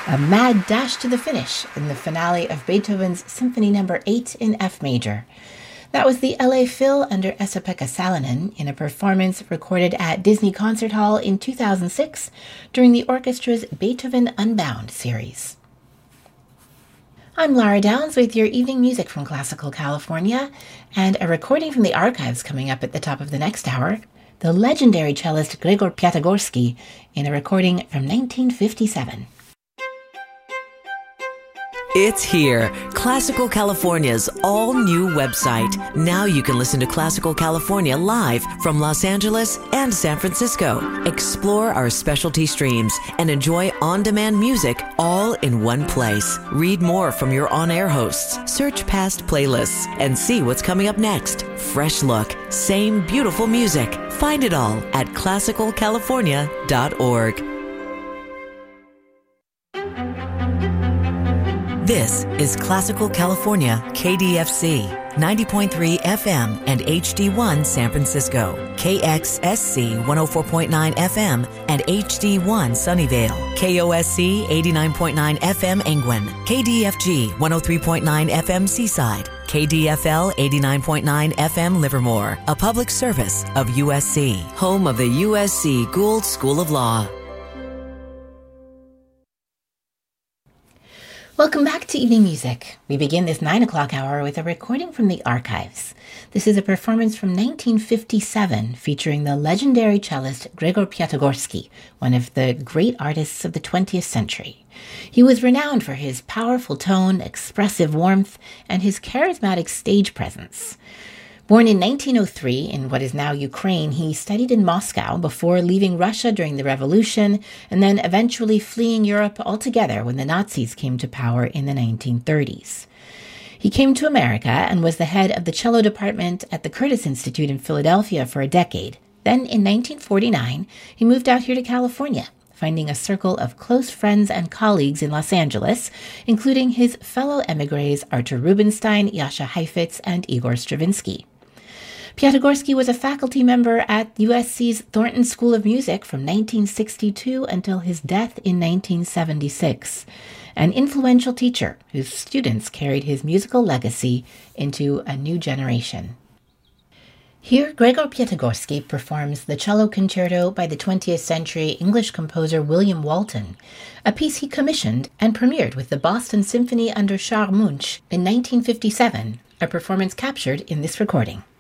A mad dash to the finish in the finale of Beethoven's Symphony No. 8 in F major. That was the LA Phil under Esa-Pekka Salonen in a performance recorded at Disney Concert Hall in 2006 during the orchestra's Beethoven Unbound series. I'm Lara Downs with your evening music from Classical California, and a recording from the archives coming up at the top of the next hour, the legendary cellist Gregor Piatigorsky in a recording from 1957. It's here, Classical California's all-new website. Now you can listen to Classical California live from Los Angeles and San Francisco. Explore our specialty streams and enjoy on-demand music all in one place. Read more from your on-air hosts, search past playlists, and see what's coming up next. Fresh look, same beautiful music. Find it all at classicalcalifornia.org. This is Classical California, KDFC, 90.3 FM and HD1 San Francisco, KXSC 104.9 FM and HD1 Sunnyvale, KOSC 89.9 FM Angwin, KDFG 103.9 FM Seaside, KDFL 89.9 FM Livermore, a public service of USC, home of the USC Gould School of Law. Welcome back to Evening Music. We begin this 9 o'clock hour with a recording from the archives. This is a performance from 1957 featuring the legendary cellist Gregor Piatigorsky, one of the great artists of the 20th century. He was renowned for his powerful tone, expressive warmth, and his charismatic stage presence. Born in 1903 in what is now Ukraine, he studied in Moscow before leaving Russia during the Revolution and then eventually fleeing Europe altogether when the Nazis came to power in the 1930s. He came to America and was the head of the cello department at the Curtis Institute in Philadelphia for a decade. Then in 1949, he moved out here to California, finding a circle of close friends and colleagues in Los Angeles, including his fellow emigres Artur Rubinstein, Jascha Heifetz, and Igor Stravinsky. Piatigorsky was a faculty member at USC's Thornton School of Music from 1962 until his death in 1976, an influential teacher whose students carried his musical legacy into a new generation. Here, Gregor Piatigorsky performs the cello concerto by the 20th century English composer William Walton, a piece he commissioned and premiered with the Boston Symphony under Charles Munch in 1957, a performance captured in this recording.